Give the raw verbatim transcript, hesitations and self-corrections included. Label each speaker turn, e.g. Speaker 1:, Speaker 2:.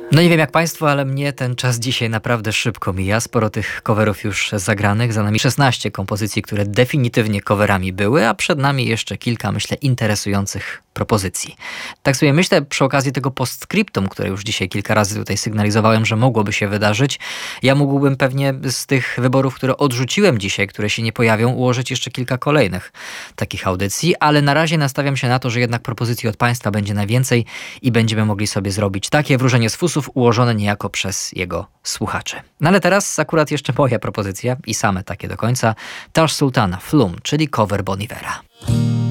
Speaker 1: No nie wiem jak Państwo, ale mnie ten czas dzisiaj naprawdę szybko mija. Sporo tych coverów już zagranych. Za nami szesnaście kompozycji, które definitywnie coverami były, a przed nami jeszcze kilka, myślę, interesujących propozycji. Tak sobie myślę przy okazji tego postscriptum, które już dzisiaj kilka razy tutaj sygnalizowałem, że mogłoby się wydarzyć. Ja mógłbym pewnie z tych wyborów, które odrzuciłem dzisiaj, które się nie pojawią, ułożyć jeszcze kilka kolejnych takich audycji, ale na razie nastawiam się na to, że jednak propozycji od Państwa będzie najwięcej i będziemy mogli sobie zrobić takie wróżenie z fusów ułożone niejako przez jego słuchaczy. No ale teraz akurat jeszcze moja propozycja i same takie do końca. Tash Sultana, Flume, czyli cover Bon Ivera.